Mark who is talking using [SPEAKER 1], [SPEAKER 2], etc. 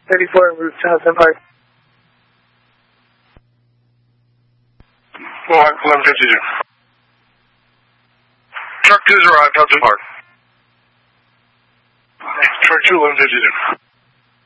[SPEAKER 1] 34 en route to Hudson Park.
[SPEAKER 2] Mohawk 1152. Truck 2's arrived, Hudson Park. Truck 2, 1152.